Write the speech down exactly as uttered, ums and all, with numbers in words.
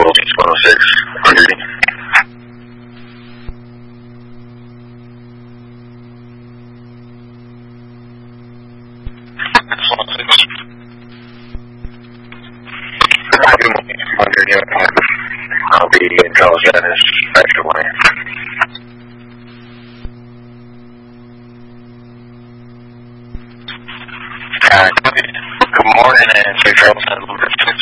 one oh six, on duty. Good morning, under unit one. I'll be in Charles Dennis, extra lane. Uh, good morning, and three Charles Dennis.